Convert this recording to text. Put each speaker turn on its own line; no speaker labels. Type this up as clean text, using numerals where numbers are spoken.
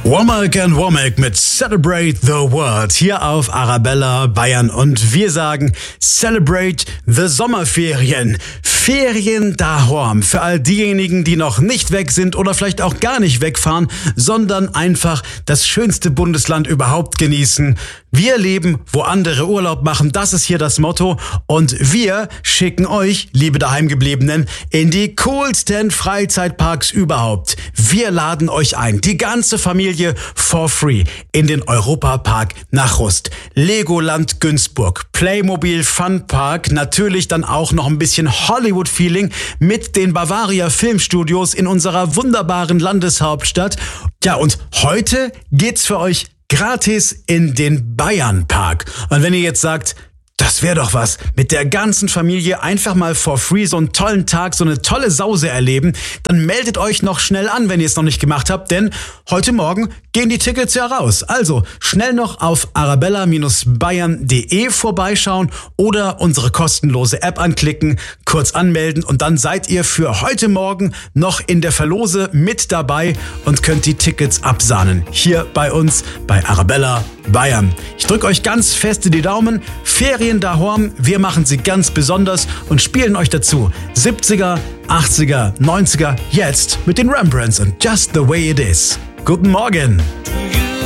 Womack and Womack mit Celebrate the World hier auf Arabella Bayern und wir sagen Celebrate the Sommerferien. Ferien daheim für all diejenigen, die noch nicht weg sind oder vielleicht auch gar nicht wegfahren, sondern einfach das schönste Bundesland überhaupt genießen. Wir leben, wo andere Urlaub machen, das ist hier das Motto und wir schicken euch, liebe Daheimgebliebenen, in die coolsten Freizeitparks überhaupt. Wir laden euch ein, die ganze Familie for free in den Europapark nach Rust, Legoland Günzburg, Playmobil Fun Park, natürlich dann auch noch ein bisschen Hollywood-Feeling mit den Bavaria Filmstudios in unserer wunderbaren Landeshauptstadt. Ja, und heute geht's für euch gratis in den Bayernpark. Und wenn ihr jetzt sagt, das wäre doch was, mit der ganzen Familie einfach mal for free so einen tollen Tag, so eine tolle Sause erleben, dann meldet euch noch schnell an, wenn ihr es noch nicht gemacht habt, denn heute Morgen gehen die Tickets ja raus. Also schnell noch auf arabella-bayern.de vorbeischauen oder unsere kostenlose App anklicken, kurz anmelden und dann seid ihr für heute Morgen noch in der Verlose mit dabei und könnt die Tickets absahnen. Hier bei uns bei Arabella Bayern. Ich drücke euch ganz feste die Daumen. Ferien daheim, wir machen sie ganz besonders und spielen euch dazu 70er, 80er, 90er, jetzt mit den Rembrandts und Just the Way It Is. Guten Morgen!